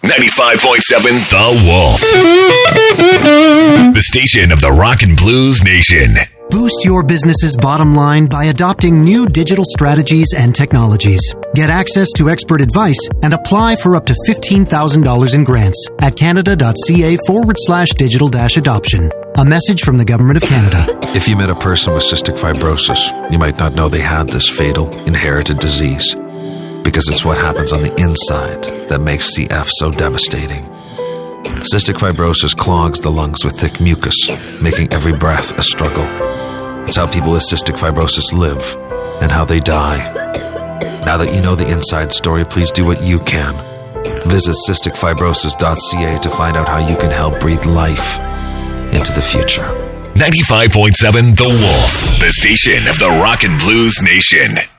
95.7 The Wolf. The station of the Rock and Blues Nation. Boost your business's bottom line by adopting new digital strategies and technologies. Get access to expert advice and apply for up to $15,000 in grants at canada.ca/digital-adoption. A message from the Government of Canada. If you met a person with cystic fibrosis, you might not know they had this fatal, inherited disease. Because it's what happens on the inside that makes CF so devastating. Cystic fibrosis clogs the lungs with thick mucus, making every breath a struggle. It's how people with cystic fibrosis live and how they die. Now that you know the inside story, please do what you can. Visit cysticfibrosis.ca to find out how you can help breathe life into the future. 95.7 The Wolf, the station of the Rock and Blues Nation.